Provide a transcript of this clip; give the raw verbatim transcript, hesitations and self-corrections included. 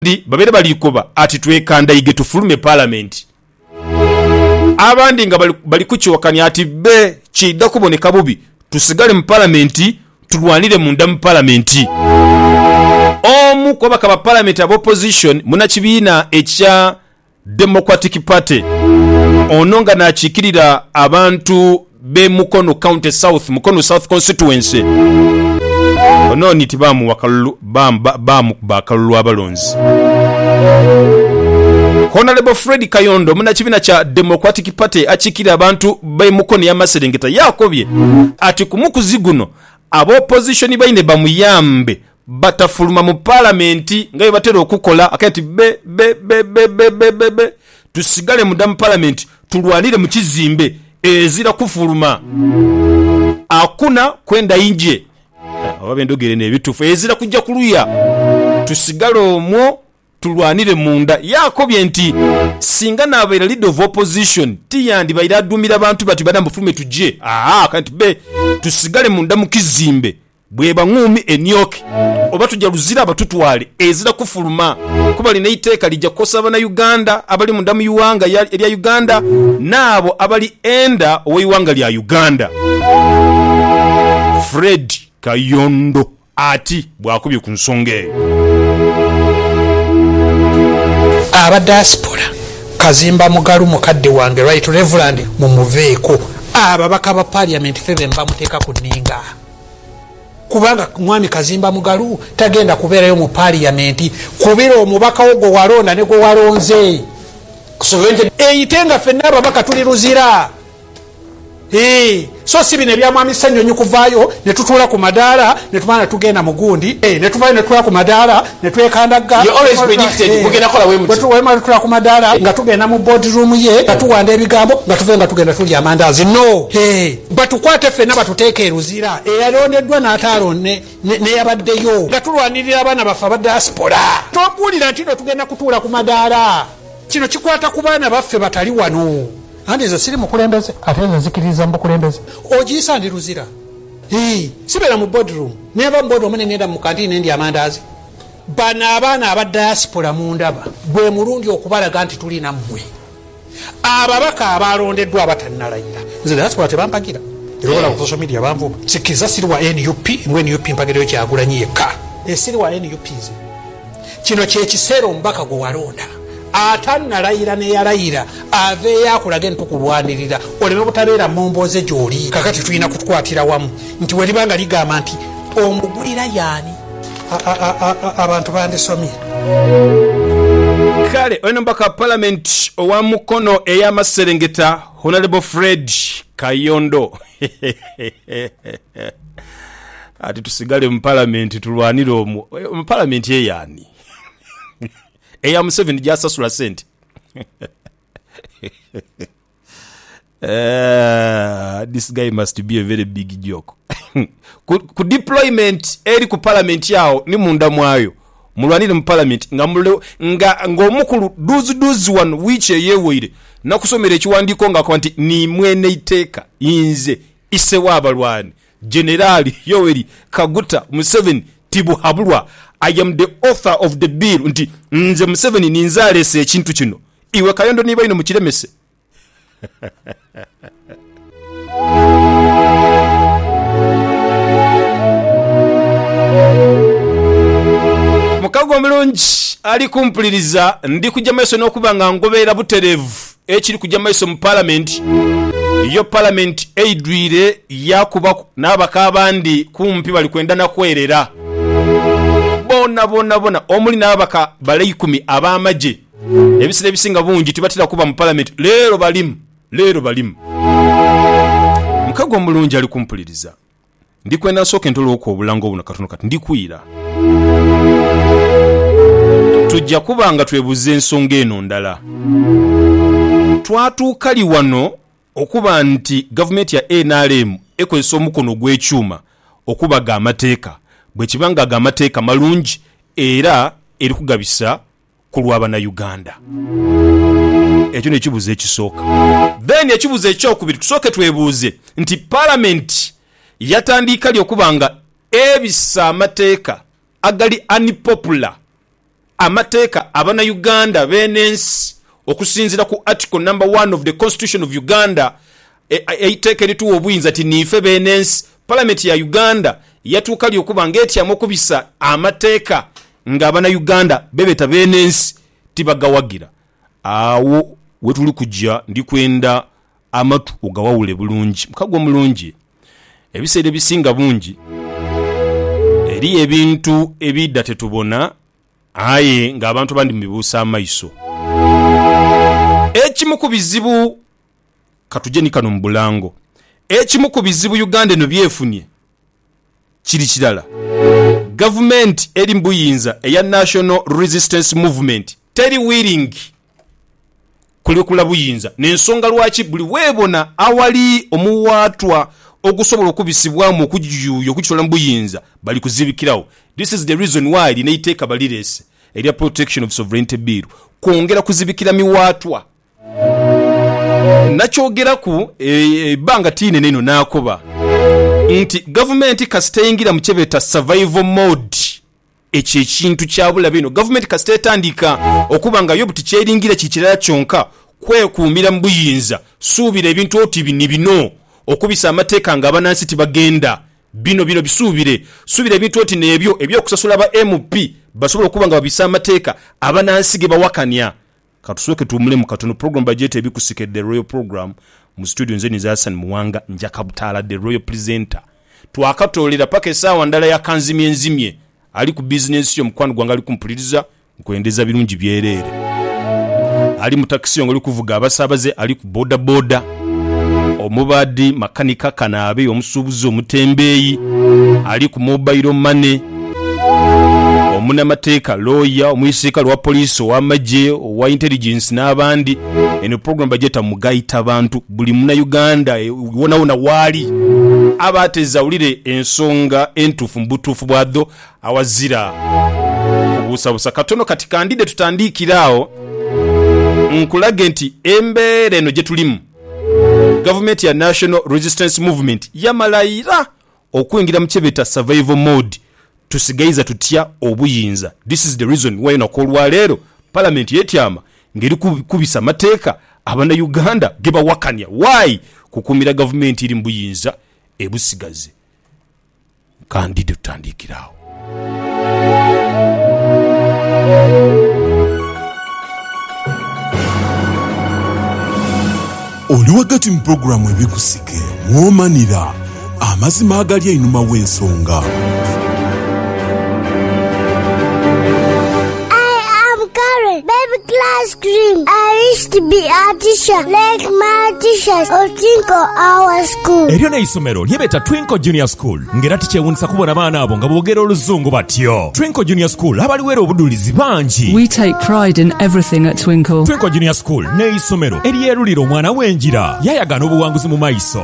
ndi babere balikoba ati twekanda ige tufulume parliament abandi nga bali, bali kuchiwakanya ati be chida kuboneka bubi tusigale mu parliament tulwanire munda mu parliament omu kwa bakaba parliament of opposition muna kibiina ekya Democratic Party ononga na chikirira abantu be Mukono County South Mukono South constituency ono nitibamu wakalu bam bam bakalulu abalonzi Honorable Fred Kayondo muna kibina cha Democratic Party achikira abantu be Mukono ya Maserengeta yakobye ati kumukuziguno abo opposition baine bamuyambe batafuluma mu parliament ngaye batera okukola akati be be be be be be, be, be. tusigale mu dam parliament tulwanire mu kizimbe ezira kufuluma akuna kwenda inje ababendogere ne bitufu ezira kujja kuluya tusigale omwo tulwanire munda yakobye nti singa nabeera leader of opposition tiyandi bayira adumira abantu bati badambu fulume tujje aha kanti be tusigale munda mu kizimbe bweba ngumi enyoke oba tujja luzira abatutwale ezira kufuluma kuba lina iteeka lijja kukosa bana Uganda abali mu ndamu yuwanga ya Uganda nabo abali enda owiwanga lya Uganda. Fred Kayondo ati bwakubye ku nsonga eyo aba diaspora Kazimba Mugalu mukadde wange right reverend mumuveeko ababaka ba parliament febe mba muteeka ku nninga kubanga mwami Kazimba Mugalu tagenda kubeerayo mu parliament kubira omubaka wo walonda ne go walonze kusovente eyitenga fenna ababaka tuli luzira eh so sibine bya mwami Sanyo nyukuvaayo ne tutula ku madala ne tumana tugenda mugundi eh ne tuvayo ne tutula ku madala ne twekandaga you always predicted kugenda kola we mutu we mali tutula ku madala nga tugenda mu boardroom ye nga tuwanda ebigambo nga tuvenga tugenda tuli amandazi no eh batukwate fenna batuteeke eruzira eh alondeddwa n'atalonne ne yabaddeyo nga tulwanirira abana bafa ba diaspora topulira ntino tugenda kutula ku madala kino kikwata ku baana baffe batali wano andi zo siri mukulembeze ateza zikiriza mbukulembeze ojisa ndi luzira eh sibera mu boardroom neba mbodo mune ngenda mu kantine ndi amandazi bana abana aba diaspora mu ndaba bwe murundi okubalaga nti tulina mmwe ababaka abalondeddwa abatannalayira nze diaspora tebampagira erola ku social media bamvu sikiza siri wa N U P ngwe N U P mpagiro kyagulanye yekka esiri wa N U P ze kino kye kisero mbaka go walonda atanna layira ne yalayira ave yakulaga entukulwanirira oleme butabeera momboze gyoli kakati tulina kutukwatira wamu nti welibanga ligamba nti omugulira yani abantu bandisomye kale ono mbaka parliament owa Mukono eya Maserengeta Honorable Fred Kayondo ati tusigale mu parliament tulwanire mu parliament ye yani eya Museveni jasasula sente uh, this guy must be a very big joke ku, ku deployment eri ku parliament yao ni munda mwayo mulwanire mu parliament nga mulo nga ngomukulu duzu duzu one wiche yeweire nakusomera ekiwandiko nga kwanti ni mwene iteka inze ise wabalwani General Yoweri Kaguta Museveni Tibuhaburwa I am the author of the bill nti nze Museveni ninzalese ekintu kino iwe Kayondo niba ino mukiremese mukago mulungi ali kumpuliriza ndi kujja maiso n'okubanga ngobeera buterevu ekiri kujja maiso mu parliament iyo parliament eidwire yakuba n'abaka abandi kumpi bali kwenda na kwerera bona bona bona omuli n'abaka bale ikumi abamaje ebisire ebisinga bungi tibatira kuba mu parliament leero balimu leero balimu mukago mulungi ali kumpuliriza ndi kwenda soke ntolo ko obulango buno katono kati ndi kuira tujja kubanga twebuze ensonga eno ndala twatuukali wano okuba nti government ya N R M ekozesa omukono gw'ekyuma okubaga amateeka bwe kibanga ga amateeka malungi era eri kugabisa ku lw'abana Uganda ekyo nekibuze ekisooka then ekibuze ekyokubiri tusooke twebuuze nti parliament yatandika lyokubanga ebisa amateeka agali unpopular amateeka abana Uganda benensi okusinzira ku article number one of the Constitution of Uganda eiteeka erituwa obuyinza ti nife benensi Parliament ya Uganda yatuuka lyokuba ng'etyamu okubisa amateeka ng'abana Uganda bebeta benensi tibagawagira. Awo wetuli kujja ndi kwenda amatu ogawawule bulungi mukagwa mulungi ebiseera ebisinga bungi eri ebintu ebidda tetubona aye ng'abantu bandi mubibuusa amaiso. Ekimu ku bizibu katuje ni kano mu Bulango, ekimu ku bizibu Uganda eno byefunye kiri kirala. Government eri mbuyinza eya National Resistance Movement teri willing kulekula buyinza n'ensonga lwaki buli weebona awali omuwaatwa okusobola okubisibwamu okujjuyo okukitola mbuyinza bali kuzibikirawo. This is the reason why linaiteeka balirese area protection of sovereignty bill kwongera kuzibikira miwaatwa nakyogeraku ebbanga e, tiine neno nakoba nti government kasiteyingira mukyebeta survival mode ekyo ekintu kyabula bino government kasiteyetandika okuba nga yo buti kyeringira kikirala kyonka kwekuumira mbuyinza suubira ebintu oti bini bino okubisa amateeka nga abanansi tibagenda bino bino bisuubire suubira ebintu oti n'ebyo ebyokusasula ba M P basobola okuba nga babisa amateeka abanansi ge bawakanya. Katusooke tuumule mu katono program budget ebikusikedde royal program mu studio nzeni za Hassan Muwanga njakabutala the royal presenter twakatolera paka esaawa ndala ya kanzimye nzimye ali ku business yo mukwano gwanga ali kumpuliriza nkwendeza birungi byerere ali mu taxi yo ngoli kuvuga abasabaze ali ku boda boda omubadi makanika kanaabe omusubuzi omutembeyi ali ku mobile money omuna mateeka lawyer omuyisika lwa police wa maje wa intelligence n'abandi eno program budget mugayita abantu buli muna Uganda wona wona wali abateza ulire ensonga entufu mbutufu bwaddo awazira kubusa busa katono kati kandide tutandikirawo nkulage nti embere eno gye tulimu government ya National Resistance Movement yamalayira okwingira mu kyebeta survival mode tusigaiza tutya obuyinza. This is the reason why nakolwa lero parliament yetyama ngeri kubisa mateeka abana Uganda geba wakanya why kukumira government iri mbuyinza ebusigaze kandide tutandikirawo. Oli wakati mu programu ebikusike mwomanira amazima agali einuma w'ensonga. Baby class cream. I wish to be a teacher like my teachers or Twinkle our school. Eryo ne isomero lyebeta Twinkle Junior School. Ngera tikyewunisa kubona baana abo nga boogera oluzungu batyo. Twinkle Junior School abaliwera obudulizi bangi. We take pride in everything at Twinkle. Twinkle Junior School ne isomero eryerulira omwana w'enjira yayagana obuwanguzi mu maiso.